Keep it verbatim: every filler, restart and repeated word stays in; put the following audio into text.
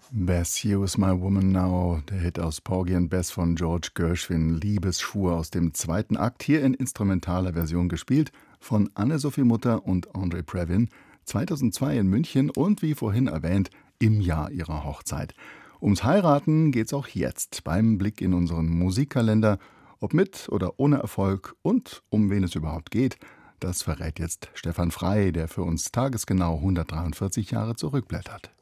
Bess, You Is My Woman Now, der Hit aus Porgy and Bess von George Gershwin, Liebesschwur aus dem zweiten Akt, hier in instrumentaler Version gespielt von Anne-Sophie Mutter und Andre Previn, zweitausendzwei in München und wie vorhin erwähnt, im Jahr ihrer Hochzeit. Ums Heiraten geht's auch jetzt beim Blick in unseren Musikkalender, ob mit oder ohne Erfolg und um wen es überhaupt geht, das verrät jetzt Stefan Frey, der für uns tagesgenau hundertdreiundvierzig Jahre zurückblättert.